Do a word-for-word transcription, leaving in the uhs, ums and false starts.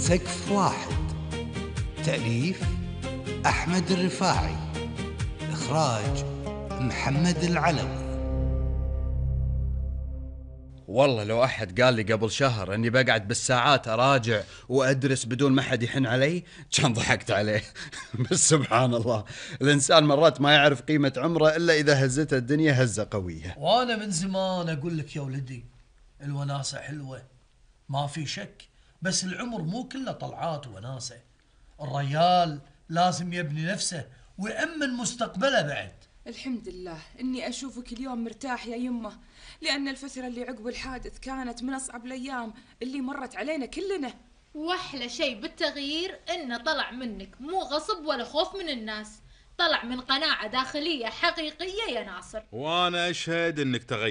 سقف واحد. تأليف أحمد الرفاعي، إخراج محمد العلوي. والله لو أحد قال لي قبل شهر أني بقعد بالساعات أراجع وأدرس بدون ما حد يحن علي كان ضحكت عليه. بس سبحان الله، الإنسان مرات ما يعرف قيمة عمره إلا إذا هزته الدنيا هزة قوية. وأنا من زمان أقول لك يا ولدي، الوناسة حلوة ما في شك، بس العمر مو كله طلعات وناسة. الريال لازم يبني نفسه ويأمن مستقبله بعد. الحمد لله إني أشوفك اليوم مرتاح يا يمه، لأن الفترة اللي عقب الحادث كانت من أصعب الأيام اللي مرت علينا كلنا. وأحلى شيء بالتغيير إنه طلع منك مو غصب ولا خوف من الناس، طلع من قناعة داخلية حقيقية يا ناصر. وأنا أشهد إنك تغير.